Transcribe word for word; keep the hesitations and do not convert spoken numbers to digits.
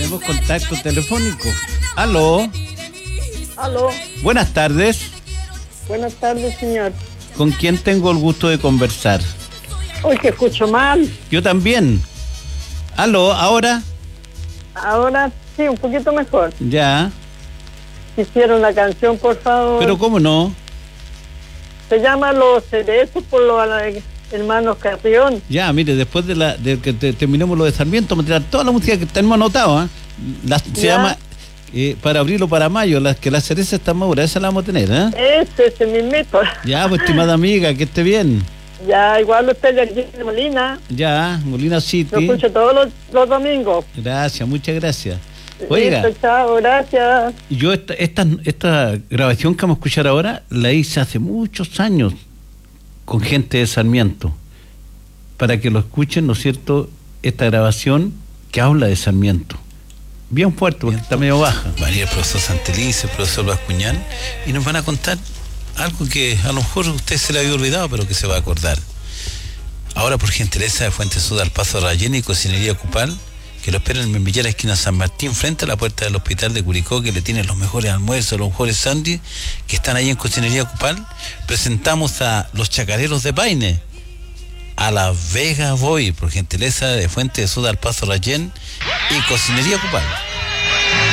Tenemos contacto telefónico. Aló. Aló. Buenas tardes. Buenas tardes, señor. ¿Con quién tengo el gusto de conversar? Uy, que escucho mal. Yo también. Aló, ¿ahora? Ahora sí, un poquito mejor. Ya. Hicieron la canción, por favor. Pero ¿cómo no? Se llama Los Cerezos por los hermanos Carrión. Ya, mire, después de la de que te, terminemos lo de Sarmiento, me tiran toda la música que tenemos anotado, ¿eh? La, se Ya. llama eh, para abril o para mayo, las que la cereza está madura, esa la vamos a tener, ¿eh? Ese, ese mismito. Ya, pues, estimada amiga, que esté bien. Ya, igual usted de aquí de Molina. Ya, Molina Lo City. escucho todos los, los domingos. Gracias, muchas gracias. Oiga, Listo, chao, gracias. yo esta, esta, esta grabación que vamos a escuchar ahora la hice hace muchos años con gente de Sarmiento, para que lo escuchen, ¿no es cierto?, esta grabación que habla de Sarmiento. Bien fuerte, porque está medio baja. Va a venir el profesor Santelice, el profesor Bascuñán, y nos van a contar algo que a lo mejor a usted se le había olvidado, pero que se va a acordar. Ahora, por gentileza de Fuente Sud al Paso Rayén y Cocinería Cupal, que lo esperan en Membillera, esquina San Martín, frente a la puerta del hospital de Curicó, que le tienen los mejores almuerzos, los mejores sándwiches, que están ahí en Cocinería Cupal. Presentamos a los Chacareros de Paine, a la Vega Boy, por gentileza de Fuente Sud al Paso Rayén y Cocinería Cupal.